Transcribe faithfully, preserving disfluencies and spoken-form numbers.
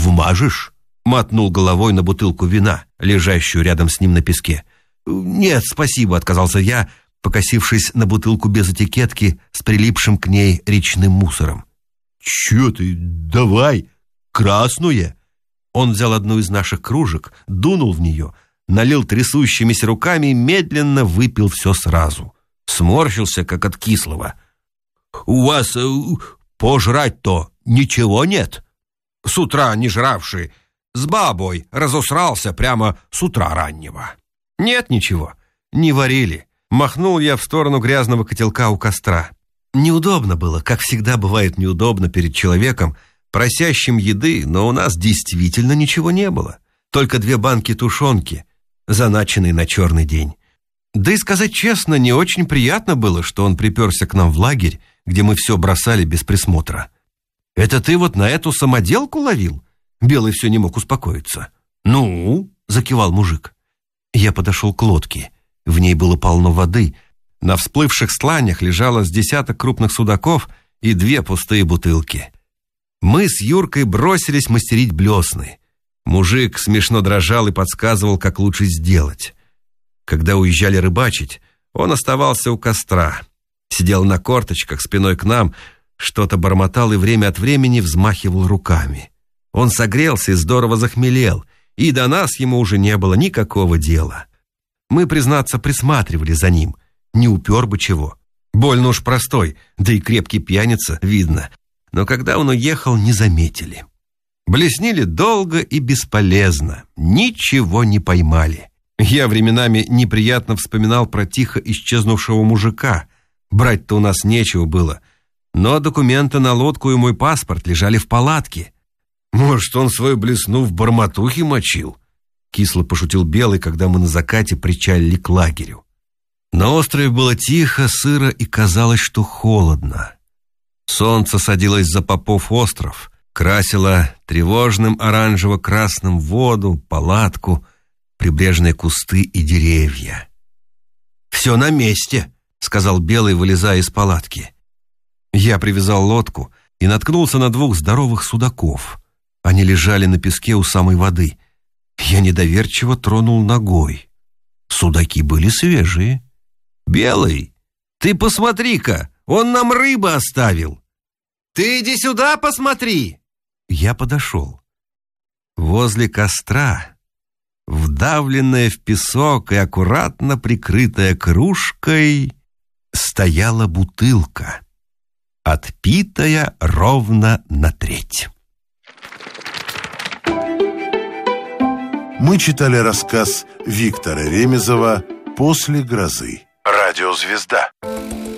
«Вмажешь?» — мотнул головой на бутылку вина, лежащую рядом с ним на песке. «Нет, спасибо», — отказался я, покосившись на бутылку без этикетки с прилипшим к ней речным мусором. «Чё ты, давай, красную!» Он взял одну из наших кружек, дунул в нее, налил трясущимися руками и медленно выпил все сразу. Сморщился, как от кислого. «У вас э, пожрать-то ничего нет?» «С утра не жравший, с бабой разусрался прямо с утра раннего». «Нет ничего, не варили». Махнул я в сторону грязного котелка у костра. Неудобно было, как всегда бывает неудобно перед человеком, просящим еды, но у нас действительно ничего не было. Только две банки тушенки, заначенные на черный день. Да и сказать честно, не очень приятно было, что он приперся к нам в лагерь, где мы все бросали без присмотра. «Это ты вот на эту самоделку ловил?» Белый все не мог успокоиться. «Ну?» — закивал мужик. Я подошел к лодке. В ней было полно воды. На всплывших стланях лежало с десяток крупных судаков и две пустые бутылки. Мы с Юркой бросились мастерить блесны. Мужик смешно дрожал и подсказывал, как лучше сделать. Когда уезжали рыбачить, он оставался у костра. Сидел на корточках спиной к нам, что-то бормотал и время от времени взмахивал руками. Он согрелся и здорово захмелел, и до нас ему уже не было никакого дела. Мы, признаться, присматривали за ним. Не упер бы чего. Больно уж простой, да и крепкий пьяница, видно. Но когда он уехал, не заметили. Блеснили долго и бесполезно. Ничего не поймали. Я временами неприятно вспоминал про тихо исчезнувшего мужика. Брать-то у нас нечего было. Но документы на лодку и мой паспорт лежали в палатке. Может, он свою блесну в барматухе мочил? Кисло пошутил Белый, когда мы на закате причалили к лагерю. На острове было тихо, сыро и казалось, что холодно. Солнце садилось за Попов остров, красило тревожным оранжево-красным воду, палатку, прибрежные кусты и деревья. «Все на месте», — сказал Белый, вылезая из палатки. Я привязал лодку и наткнулся на двух здоровых судаков. Они лежали на песке у самой воды. Я недоверчиво тронул ногой. Судаки были свежие. «Белый, ты посмотри-ка, он нам рыбы оставил!» «Ты иди сюда, посмотри!» Я подошел. Возле костра, вдавленная в песок и аккуратно прикрытая кружкой, стояла бутылка, отпитая ровно на треть. Мы читали рассказ Виктора Ремезова «После грозы». Радиозвезда.